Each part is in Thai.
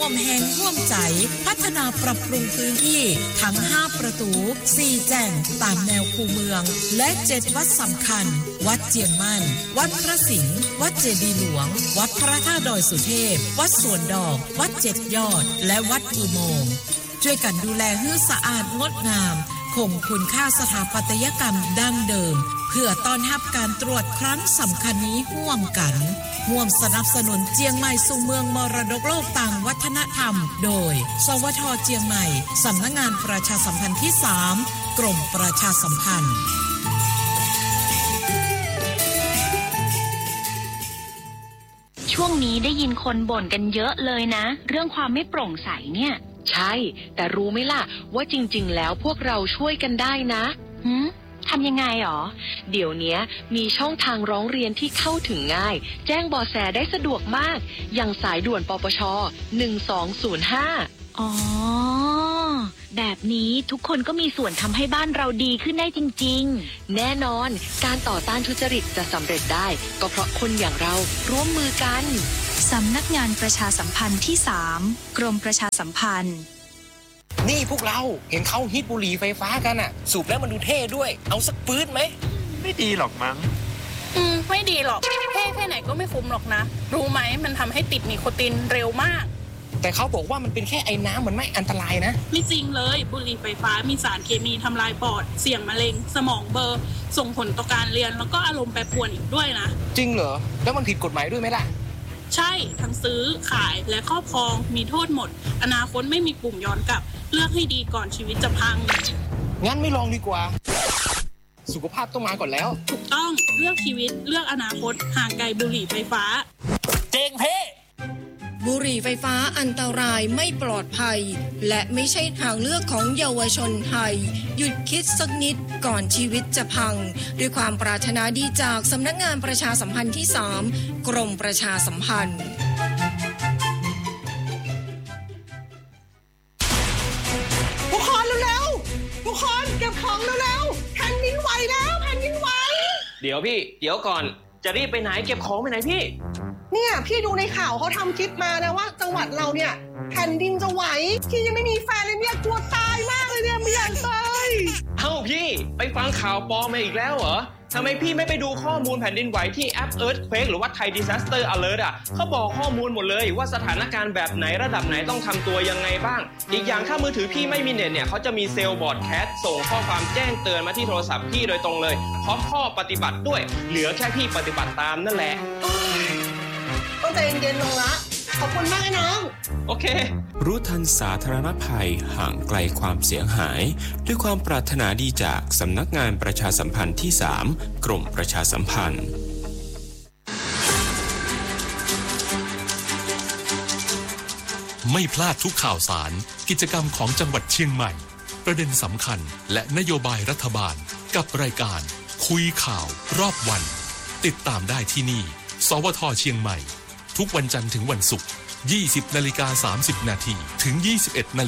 วมแห่งร่วมใจพัฒนาปรับปรุงพื้นที่ทั้ง5ประตู4แจ่งตามแนวคูเมืองและ7วัดสำคัญวัดเจียงมั่นวัดพระสิงห์วัดเจดีย์หลวงวัดพระธาตุดอยสุเทพวัดสวนดอกวัด7ยอดและวัดอุโมงค์ช่วยกันดูแลให้สะอาดงดงามคงคุณค่าสถาปัตยกรรมดั้งเดิมเพื่อต้อนรับการตรวจครั้งสำคัญนี้ร่วมกันร่วมสนับสนุนเจียงใหม่สู่เมืองมรดกโลกต่างวัฒนธรรมโดยสวท.เจียงใหม่สำนักงานประชาสัมพันธ์ที่3กรมประชาสัมพันธ์ช่วงนี้ได้ยินคนบ่นกันเยอะเลยนะเรื่องความไม่โปร่งใสเนี่ยใช่แต่รู้ไหมล่ะว่าจริงๆแล้วพวกเราช่วยกันได้นะทำยังไงหรอเดี๋ยวนี้มีช่องทางร้องเรียนที่เข้าถึงง่ายแจ้งเบาะแสได้สะดวกมากอย่างสายด่วนปปช1205 อ๋อแบบนี้ทุกคนก็มีส่วนทำให้บ้านเราดีขึ้นได้จริงๆแน่นอนการต่อต้านทุจริตจะสำเร็จได้ก็เพราะคนอย่างเราร่วมมือกันสำนักงานประชาสัมพันธ์ที่3กรมประชาสัมพันธ์นี่พวกเราเห็นเขาฮิตบุหรี่ไฟฟ้ากันอ่ะสูบแล้วมันดูเท่ด้วยเอาสักปื๊ดไหมไม่ดีหรอกมั้งไม่ดีหรอกเท่แค่ไหนก็ไม่คุ้มหรอกนะรู้ไหมมันทำให้ติดนิโคตินเร็วมากแต่เขาบอกว่ามันเป็นแค่ไอ้น้ำมันไม่อันตรายนะไม่จริงเลยบุหรี่ไฟฟ้ามีสารเคมีทำลายปอดเสี่ยงมะเร็งสมองเบลอส่งผลต่อการเรียนแล้วก็อารมณ์แปรปรวนอีกด้วยนะจริงเหรอแล้วมันผิดกฎหมายด้วยไหมล่ะใช่ทั้งซื้อขายและครอบครองมีโทษหมดอนาคตไม่มีปุ่มย้อนกลับเลือกให้ดีก่อนชีวิตจะพังงั้นไม่ลองดีกว่าสุขภาพต้องมาก่อนแล้วถูกต้องเลือกชีวิตเลือกอนาคตห่างไกลบุหรี่ไฟฟ้าเจ๊งเพ่บุหรี่ไฟฟ้าอันตรายไม่ปลอดภัยและไม่ใช่ทางเลือกของเยาวชนไทยหยุดคิดสักนิดก่อนชีวิตจะพังด้วยความปรารถนาดีจากสำนักงานประชาสัมพันธ์ที่3กรมประชาสัมพันธ์ทุกคนเร็วๆทุกคนเก็บของเร็วๆแผ่นดินไหวแล้วแผ่นดินไหวเดี๋ยวพี่เดี๋ยวก่อนจะรีบไปไหนเก็บของไปไหนพี่เนี่ยพี่ดูในข่าวเขาทำคลิปมานะว่าจังหวัดเราเนี่ยแผ่นดินจะไหวพี่ยังไม่มีแฟนเลยเนี่ยกลัวตายมากเลยเนี่ยไม่อยากตายเอ้าพี่ไปฟังข่าวปลอมมาอีกแล้วเหรอทำไมพี่ไม่ไปดูข้อมูลแผ่นดินไหวที่แอป Earthquake หรือว่า Thai Disaster Alert เขาบอกข้อมูลหมดเลยว่าสถานการณ์แบบไหนระดับไหนต้องทำตัวยังไงบ้างอีกอย่างถ้ามือถือพี่ไม่มีเน็ตเนี่ยเขาจะมีเซลล์บอร์ดแคสส่งข้อความแจ้งเตือนมาที่โทรศัพท์พี่โดยตรงเลยพร้อมข้อปฏิบัติด้วยเหลือแค่พี่ปฏิบัติตามนั่นแหละต้องใจเย็นๆลงละขอบคุณมากนะน้องโอเครู้ทันสาธารณภัยห่างไกลความเสียหายด้วยความปรารถนาดีจากสำนักงานประชาสัมพันธ์ที่3กรมประชาสัมพันธ์ไม่พลาดทุกข่าวสารกิจกรรมของจังหวัดเชียงใหม่ประเด็นสำคัญและนโยบายรัฐบาลกับรายการคุยข่าวรอบวันติดตามได้ที่นี่สวท.เชียงใหม่ทุกวันจันทร์ถึงวันศุกร์ 20:30 น.ถึง 21:00 น.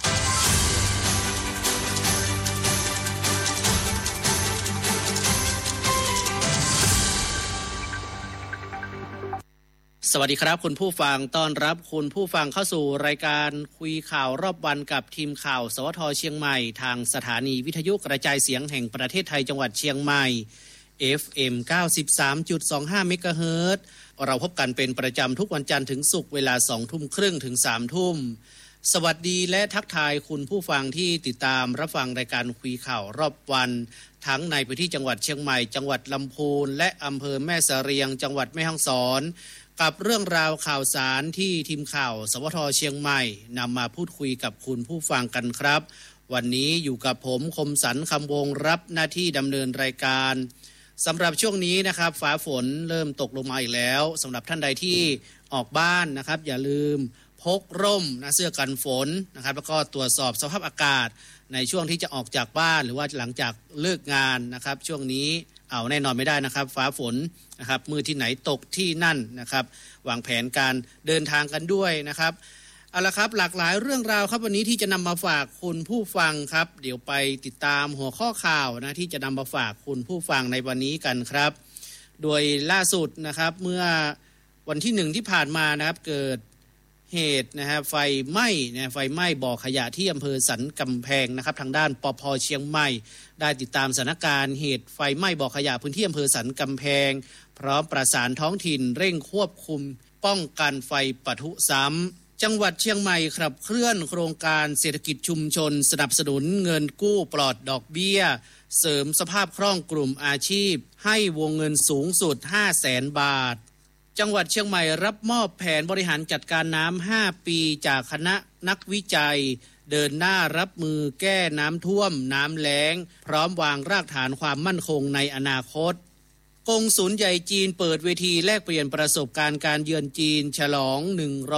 สวัสดีครับคุณผู้ฟังต้อนรับคุณผู้ฟังเข้าสู่รายการคุยข่าวรอบวันกับทีมข่าวสวท.เชียงใหม่ทางสถานีวิทยุกระจายเสียงแห่งประเทศไทยจังหวัดเชียงใหม่ FM 93.25 เมกะเฮิรตซ์เราพบกันเป็นประจำทุกวันจันทร์ถึงศุกร์เวลา 20:30 ถึง 3:00 น.สวัสดีและทักทายคุณผู้ฟังที่ติดตามรับฟังรายการคุยข่าวรอบวันทั้งในพื้นที่จังหวัดเชียงใหม่จังหวัดลำพูนและอำเภอแม่เสรียงจังหวัดแม่ฮ่องสอนกับเรื่องราวข่าวสารที่ทีมข่าวสวท.เชียงใหม่นำมาพูดคุยกับคุณผู้ฟังกันครับวันนี้อยู่กับผมคมสันต์คำวงรับหน้าที่ดำเนินรายการสำหรับช่วงนี้นะครับฟ้าฝนเริ่มตกลงมาอีกแล้วสำหรับท่านใดที่ออกบ้านนะครับอย่าลืมพกร่มนะเสื้อกันฝนนะครับแล้วก็ตรวจสอบสภาพอากาศในช่วงที่จะออกจากบ้านหรือว่าหลังจากเลิกงานนะครับช่วงนี้แน่นอนไม่ได้นะครับฟ้าฝนนะครับมือที่ไหนตกที่นั่นนะครับวางแผนการเดินทางกันด้วยนะครับเอาละครับหลากหลายเรื่องราวครับวันนี้ที่จะนำมาฝากคุณผู้ฟังครับเดี๋ยวไปติดตามหัวข้อข่าวนะที่จะนำมาฝากคุณผู้ฟังในวันนี้กันครับโดยล่าสุดนะครับเมื่อวันที่1ที่ผ่านมานะครับเกิดเหตุนะฮะไฟไหม้บ่อขยะที่อำเภอสันกำแพงนะครับทางด้านปภ.เชียงใหม่ได้ติดตามสถานการณ์เหตุไฟไหม้บ่อขยะพื้นที่อำเภอสันกำแพงพร้อมประสานท้องถิ่นเร่งควบคุมป้องกันไฟปะทุซ้ำจังหวัดเชียงใหม่ขับเคลื่อนโครงการเศรษฐกิจชุมชนสนับสนุนเงินกู้ปลอดดอกเบี้ยเสริมสภาพคล่องกลุ่มอาชีพให้วงเงินสูงสุด 500,000 บาทจังหวัดเชียงใหม่รับมอบแผนบริหารจัดการน้ำ5 ปีจากคณะนักวิจัยเดินหน้ารับมือแก้น้ำท่วมน้ำแล้งพร้อมวางรากฐานความมั่นคงในอนาคตกงสุลใหญ่จีนเปิดเวทีแลกเปลี่ยนประสบการณ์การเยือนจีนฉลอง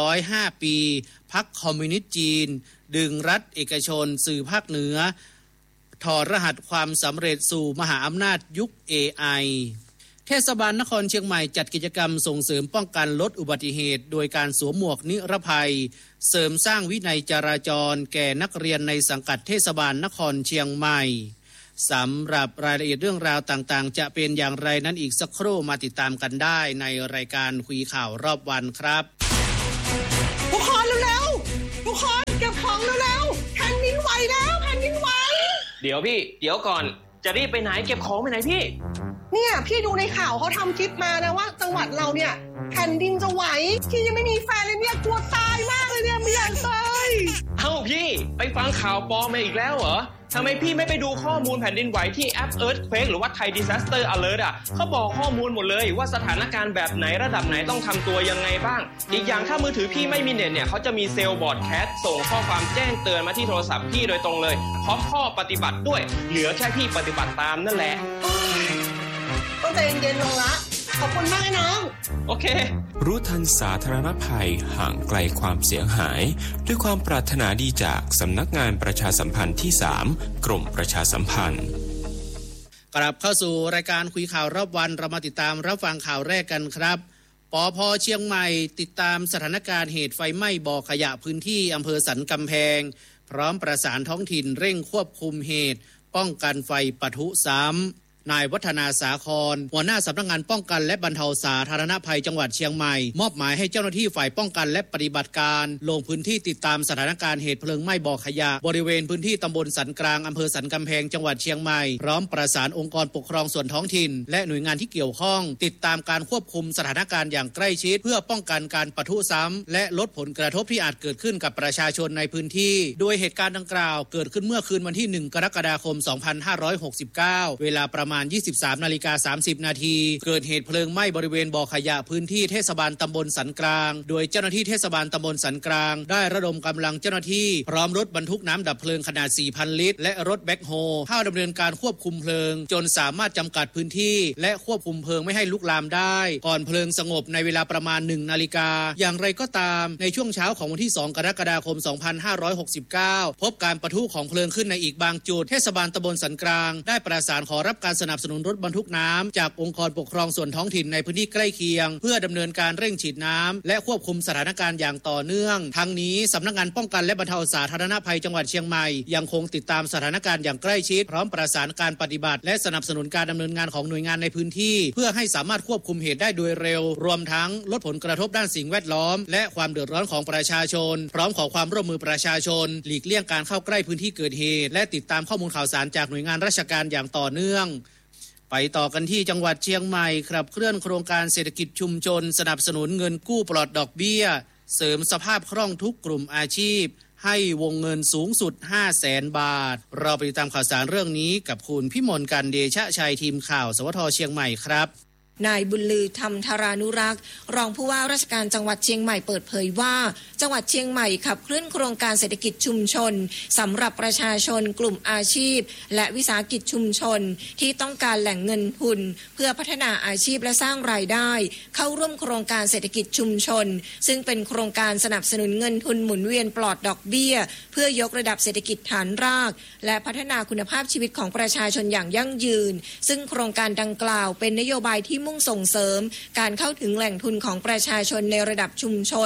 105 ปีพรรคคอมมิวนิสต์จีนดึงรัฐเอกชนสื่อภาคเหนือถอดรหัสความสำเร็จสู่มหาอำนาจยุค AI เทศบาลนครเชียงใหม่จัดกิจกรรมส่งเสริมป้องกันลดอุบัติเหตุโดยการสวมหมวกนิรภัยเสริมสร้างวินัยจราจรแก่นักเรียนในสังกัดเทศบาลนครเชียงใหม่สำหรับรายละเอียดเรื่องราวต่างๆจะเป็นอย่างไรนั้นอีกสักครู่มาติดตามกันได้ในรายการคุยข่าวรอบวันครับทุกคนเร็วๆทุกคนเก็บของเร็วๆแผ่นดินไหวแล้วแผ่นดินไหวเดี๋ยวก่อนจะรีบไปไหนเก็บของไปไหนพี่เนี่ยพี่ดูในข่าวเขาทำคลิปมานะว่าจังหวัดเราเนี่ยแผ่นดินจะไหวพี่ยังไม่มีแฟนเลยเนี่ยกลัวตายมากเลยเนี่ยไม่อยากตายเอ้าพี่ไปฟังข่าวปลอมมาอีกแล้วเหรอทำไมพี่ไม่ไปดูข้อมูลแผ่นดินไหวที่แอป Earthquake หรือว่า Thai Disaster Alert เขาบอกข้อมูลหมดเลยว่าสถานการณ์แบบไหนระดับไหนต้องทำตัวยังไงบ้างอีกอย่างถ้ามือถือพี่ไม่มีเน็ตเนี่ยเขาจะมีเซลล์บอร์ดแคสต์ส่งข้อความแจ้งเตือนมาที่โทรศัพท์พี่โดยตรงเลยพร้อมข้อปฏิบัติด้วยเหลือแค่พี่ปฏิบัติตามนั่นแหละต้องใจเย็นๆลงละขอบคุณมากน้องโอเครู้ทันสาธารณภัยห่างไกลความเสียหายด้วยความปรารถนาดีจากสำนักงานประชาสัมพันธ์ที่3กรมประชาสัมพันธ์กลับเข้าสู่รายการคุยข่าวรอบวันเรามาติดตามรับฟังข่าวแรกกันครับปภ.เชียงใหม่ติดตามสถานการณ์เหตุไฟไหม้บ่อขยะพื้นที่อำเภอสันกำแพงพร้อมประสานท้องถิ่นเร่งควบคุมเหตุป้องกันไฟปะทุซ้ำนายวัฒนาสาครหัวหน้าสำนักงานป้องกันและบรรเทาสาธารณภัยจังหวัดเชียงใหม่มอบหมายให้เจ้าหน้าที่ฝ่ายป้องกันและปฏิบัติการลงพื้นที่ติดตามสถานการณ์เหตุเพลิงไหม้บ่อขยะบริเวณพื้นที่ตำบลสันกลางอำเภอสันกำแพงจังหวัดเชียงใหม่พร้อมประสานองค์กรปกครองส่วนท้องถิ่นและหน่วยงานที่เกี่ยวข้องติดตามการควบคุมสถานการณ์อย่างใกล้ชิดเพื่อป้องกันการปะทุซ้ำและลดผลกระทบที่อาจเกิดขึ้นกับประชาชนในพื้นที่โดยเหตุการณ์ดังกล่าวเกิดขึ้นเมื่อคืนวันที่1 กรกฎาคม 2569 เวลาประมาณ 23:30 น. เกิดเหตุเพลิงไหม้บริเวณบ่อขยะพื้นที่เทศบาลตำบลสันกลางโดยเจ้าหน้าที่เทศบาลตำบลสันกลางได้ระดมกำลังเจ้าหน้าที่พร้อมรถบรรทุกน้ำดับเพลิงขนาด 4,000 ลิตรและรถแบ็คโฮเข้าดำเนินการควบคุมเพลิงจนสามารถจำกัดพื้นที่และควบคุมเพลิงไม่ให้ลุกลามได้ก่อนเพลิงสงบในเวลาประมาณ 1 นาฬิกาอย่างไรก็ตามในช่วงเช้าของวันที่ 2 กรกฎาคม 2569 พบการปะทุของเพลิงขึ้นในอีกบางจุดเทศบาลตำบลสันกลางได้ประสานขอรับการสนับสนุนรถบรรทุกน้ำจากองค์กรปกครองส่วนท้องถิ่นในพื้นที่ใกล้เคียงเพื่อดำเนินการเร่งฉีดน้ำและควบคุมสถานการณ์อย่างต่อเนื่องทั้งนี้สำนักงานป้องกันและบรรเทาสาธารณภัยจังหวัดเชียงใหม่ยังคงติดตามสถานการณ์อย่างใกล้ชิดพร้อมประสานการปฏิบัติและสนับสนุนการดำเนินงานของหน่วยงานในพื้นที่เพื่อให้สามารถควบคุมเหตุได้โดยเร็วรวมทั้งลดผลกระทบด้านสิ่งแวดล้อมและความเดือดร้อนของประชาชนพร้อมขอความร่วมมือประชาชนหลีกเลี่ยงการเข้าใกล้พื้นที่เกิดเหตุและติดตามข้อมูลข่าวสารจากหน่วยงานราชการอย่างต่อเนื่องไปต่อกันที่จังหวัดเชียงใหม่ขับเคลื่อนโครงการเศรษฐกิจชุมชนสนับสนุนเงินกู้ปลอดดอกเบี้ยเสริมสภาพคล่องทุกกลุ่มอาชีพให้วงเงินสูงสุด 500,000 บาทเราไปติดตามข่าวสารเรื่องนี้กับคุณพิมลกันเดชะชัยทีมข่าวสวทเชียงใหม่ครับนายบุญลือธรรมธารานุรักษ์รองผู้ว่าราชการจังหวัดเชียงใหม่เปิดเผยว่าจังหวัดเชียงใหม่ขับเคลื่อนโครงการเศรษฐกิจชุมชนสำหรับประชาชนกลุ่มอาชีพและวิสาหกิจชุมชนที่ต้องการแหล่งเงินทุนเพื่อพัฒนาอาชีพและสร้างรายได้เข้าร่วมโครงการเศรษฐกิจชุมชนซึ่งเป็นโครงการสนับสนุนเงินทุนหมุนเวียนปลอดดอกเบี้ยเพื่อยกระดับเศรษฐกิจฐานรากและพัฒนาคุณภาพชีวิตของประชาชนอย่างยั่งยืนซึ่งโครงการดังกล่าวเป็นนโยบายที่มุ่งส่งเสริมการเข้าถึงแหล่งทุนของประชาชนในระดับชุมชน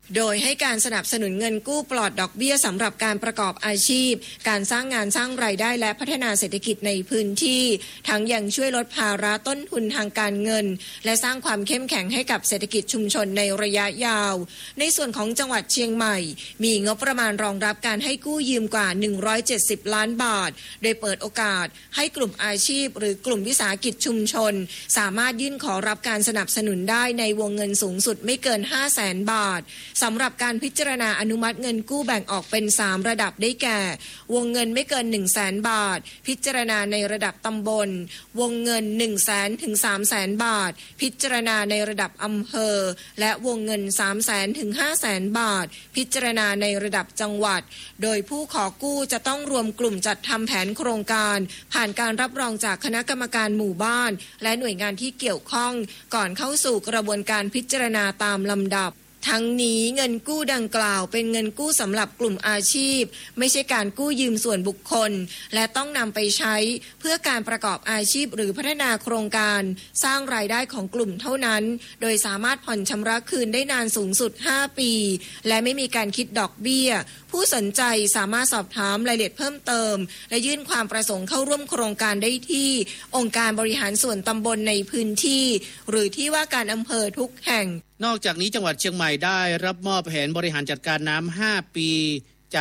โดยให้การสนับสนุนเงินกู้ปลอดดอกเบี้ยสำหรับการประกอบอาชีพการสร้างงานสร้างรายได้และพัฒนาเศรษฐกิจในพื้นที่ทั้งยังช่วยลดภาระต้นทุนทางการเงินและสร้างความเข้มแข็งให้กับเศรษฐกิจชุมชนในระยะยาวในส่วนของจังหวัดเชียงใหม่มีงบประมาณรองรับการให้กู้ยืมกว่า170ล้านบาทโดยเปิดโอกาสให้กลุ่มอาชีพหรือกลุ่มวิสาหกิจชุมชนสามารถยื่นขอรับการสนับสนุนได้ในวงเงินสูงสุดไม่เกิน 500,000 บาทสำหรับการพิจารณาอนุมัติเงินกู้แบ่งออกเป็น3ระดับได้แก่วงเงินไม่เกิน 100,000 บาทพิจารณาในระดับตำบลวงเงิน 100,000 ถึง 300,000 บาทพิจารณาในระดับอำเภอและวงเงิน 300,000 ถึง 500,000 บาทพิจารณาในระดับจังหวัดโดยผู้ขอกู้จะต้องรวมกลุ่มจัดทำแผนโครงการผ่านการรับรองจากคณะกรรมการหมู่บ้านและหน่วยงานที่เกี่ยวข้องก่อนเข้าสู่กระบวนการพิจารณาตามลำดับทั้งนี้เงินกู้ดังกล่าวเป็นเงินกู้สำหรับกลุ่มอาชีพไม่ใช่การกู้ยืมส่วนบุคคลและต้องนำไปใช้เพื่อการประกอบอาชีพหรือพัฒนาโครงการสร้างรายได้ของกลุ่มเท่านั้นโดยสามารถผ่อนชำระคืนได้นานสูงสุด5ปีและไม่มีการคิดดอกเบี้ยผู้สนใจสามารถสอบถามรายละเอียดเพิ่มเติมและยื่นความประสงค์เข้าร่วมโครงการได้ที่องค์การบริหารส่วนตำบลในพื้นที่หรือที่ว่าการอำเภอทุกแห่งนอกจากนี้จังหวัดเชียงใหม่ได้รับมอบแผนบริหารจัดการน้ำ5ปี